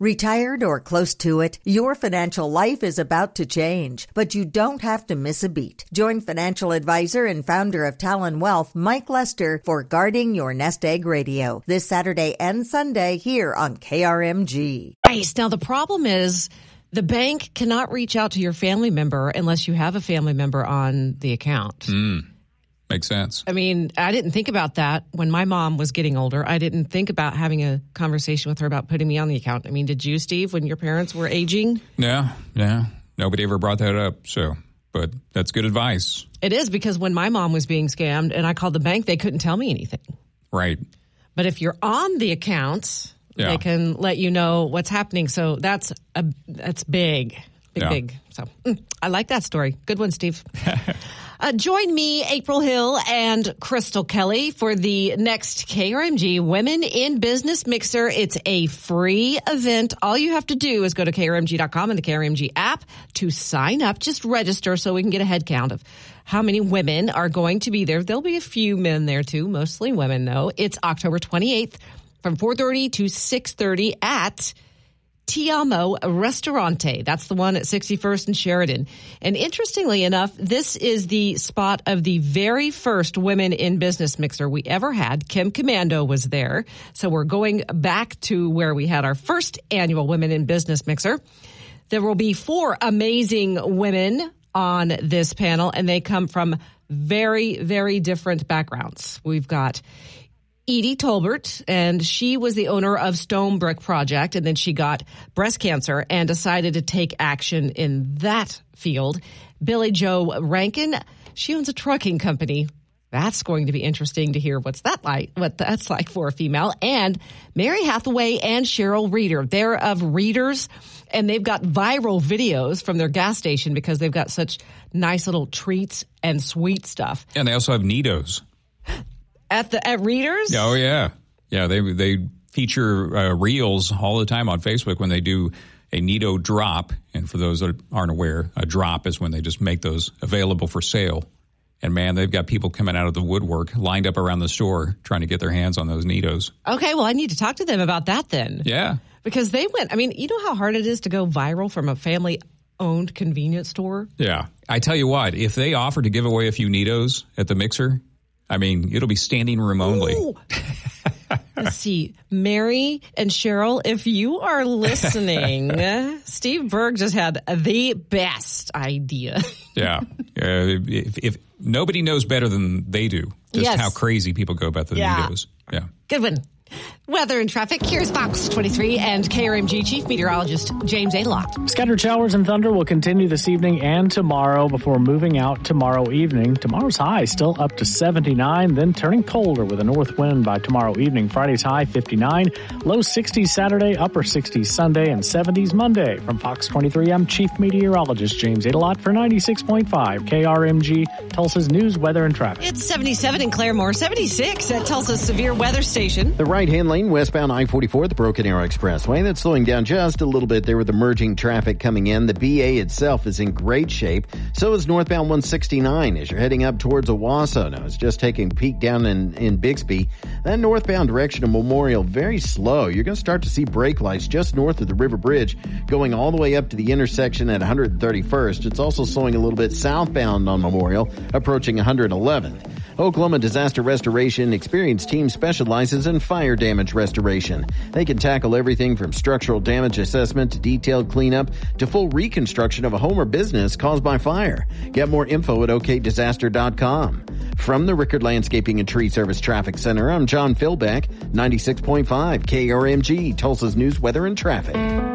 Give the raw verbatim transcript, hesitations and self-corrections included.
Retired or close to it, your financial life is about to change, but you don't have to miss a beat. Join financial advisor and founder of Talon Wealth, Mike Lester, for Guarding Your Nest Egg Radio this Saturday and Sunday here on K R M G. Nice. Now, the problem is the bank cannot reach out to your family member unless you have a family member on the account. Mm. Makes sense. I mean, I didn't think about that when my mom was getting older. I didn't think about having a conversation with her about putting me on the account. I mean, did you, Steve, when your parents were aging? Yeah, yeah. Nobody ever brought that up, so, but that's good advice. It is, because when my mom was being scammed and I called the bank, they couldn't tell me anything. Right. But if you're on the account, yeah. they can let you know what's happening. So that's a, that's big, big, yeah. big. So mm, I like that story. Good one, Steve. Uh, join me, April Hill, and Crystal Kelly for the next K R M G Women in Business Mixer. It's a free event. All you have to do is go to K R M G dot com and the K R M G app to sign up. Just register so we can get a head count of how many women are going to be there. There'll be a few men there, too, mostly women, though. It's October twenty-eighth from four thirty to six thirty at Ti Amo Ristorante. That's the one at sixty-first and Sheridan. And interestingly enough, this is the spot of the very first Women in Business Mixer we ever had. Kim Commando was there. So we're going back to where we had our first annual Women in Business Mixer. There will be four amazing women on this panel, and they come from very, very different backgrounds. We've got Edie Tolbert, and she was the owner of Stone Brick Project, and then she got breast cancer and decided to take action in that field. Billy Joe Rankin, she owns a trucking company. That's going to be interesting to hear what's that like, what that's like for a female. And Mary Hathaway and Cheryl Reeder, they're of Readers, and they've got viral videos from their gas station because they've got such nice little treats and sweet stuff. And they also have Nitos. At the at Readers? Oh, yeah. Yeah, they they feature uh, reels all the time on Facebook when they do a Nito drop. And for those that aren't aware, a drop is when they just make those available for sale. And, man, they've got people coming out of the woodwork lined up around the store trying to get their hands on those Nitos. Okay, well, I need to talk to them about that then. Yeah. Because they went, I mean, you know how hard it is to go viral from a family-owned convenience store? Yeah. I tell you what, if they offer to give away a few Nitos at the mixer, I mean, it'll be standing room only. Let's see. Mary and Cheryl, if you are listening, Steve Berg just had the best idea. Yeah. Uh, if, if nobody knows better than they do just yes. how crazy people go about the yeah. Nitos. Yeah. Good one. Weather and traffic. Here's Fox twenty-three and K R M G Chief Meteorologist James Adelot. Scattered showers and thunder will continue this evening and tomorrow before moving out tomorrow evening. Tomorrow's high still up to seventy-nine, then turning colder with a north wind by tomorrow evening. Friday's high fifty-nine, low sixties Saturday, upper sixties Sunday, and seventies Monday. From Fox twenty-three, I'm Chief Meteorologist James Adelot for ninety-six point five K R M G, Tulsa's news, weather, and traffic. It's seventy-seven in Claremore, seventy-six at Tulsa's Severe Weather Station. The right-hand lane westbound I forty-four, the Broken Arrow Expressway. That's slowing down just a little bit there with the merging traffic coming in. The B A itself is in great shape. So is northbound one sixty-nine as you're heading up towards Owasso. Now, it's just taking a peak down in, in Bixby. That northbound direction of Memorial, very slow. You're going to start to see brake lights just north of the River Bridge going all the way up to the intersection at one thirty-first. It's also slowing a little bit southbound on Memorial, approaching one eleventh. Oklahoma Disaster Restoration experienced team specializes in fire damage restoration. They can tackle everything from structural damage assessment to detailed cleanup to full reconstruction of a home or business caused by fire. Get more info at O K disaster dot com. From the Rickard Landscaping and Tree Service Traffic Center, I'm John Philbeck, ninety-six point five K R M G, Tulsa's news, weather, and traffic.